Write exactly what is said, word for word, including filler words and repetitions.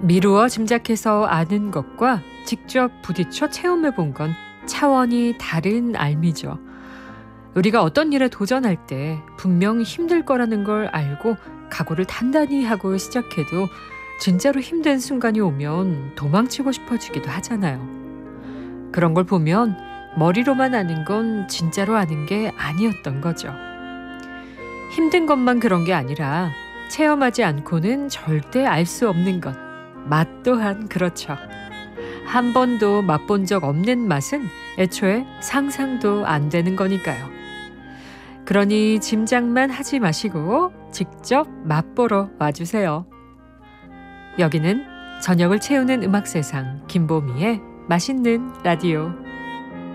미루어 짐작해서 아는 것과 직접 부딪혀 체험해 본 건 차원이 다른 알미죠. 우리가 어떤 일에 도전할 때 분명 힘들 거라는 걸 알고 각오를 단단히 하고 시작해도 진짜로 힘든 순간이 오면 도망치고 싶어지기도 하잖아요. 그런 걸 보면 머리로만 아는 건 진짜로 아는 게 아니었던 거죠. 힘든 것만 그런 게 아니라 체험하지 않고는 절대 알 수 없는 것, 맛 또한 그렇죠. 한 번도 맛본 적 없는 맛은 애초에 상상도 안 되는 거니까요. 그러니 짐작만 하지 마시고 직접 맛보러 와주세요. 여기는 저녁을 채우는 음악 세상 김보미의 맛있는 라디오.